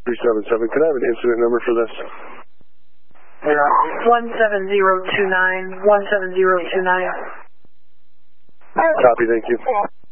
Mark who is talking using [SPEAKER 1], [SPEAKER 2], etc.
[SPEAKER 1] 377. Can I have an incident number for this?
[SPEAKER 2] 17029. 17029.
[SPEAKER 1] Copy, thank you.